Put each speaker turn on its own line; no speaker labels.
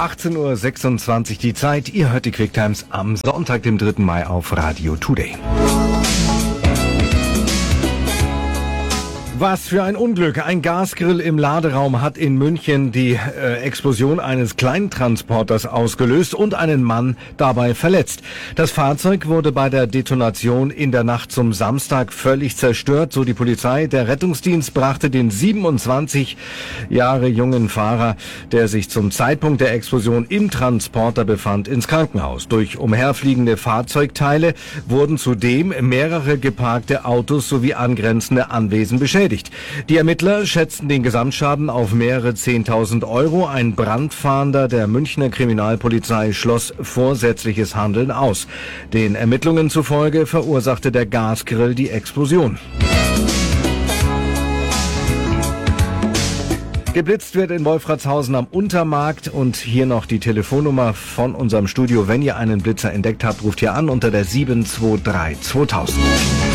18:26 Uhr die Zeit. Ihr hört die Quicktimes am Sonntag, dem 3. Mai auf Radio Today. Was für ein Unglück. Ein Gasgrill im Laderaum hat in München die Explosion eines Kleintransporters ausgelöst und einen Mann dabei verletzt. Das Fahrzeug wurde bei der Detonation in der Nacht zum Samstag völlig zerstört, so die Polizei. Der Rettungsdienst brachte den 27 Jahre jungen Fahrer, der sich zum Zeitpunkt der Explosion im Transporter befand, ins Krankenhaus. Durch umherfliegende Fahrzeugteile wurden zudem mehrere geparkte Autos sowie angrenzende Anwesen beschädigt. Die Ermittler schätzten den Gesamtschaden auf mehrere 10.000 Euro. Ein Brandfahnder der Münchner Kriminalpolizei schloss vorsätzliches Handeln aus. Den Ermittlungen zufolge verursachte der Gasgrill die Explosion. Geblitzt wird in Wolfratshausen am Untermarkt und hier noch die Telefonnummer von unserem Studio. Wenn ihr einen Blitzer entdeckt habt, ruft hier an unter der 723 2000.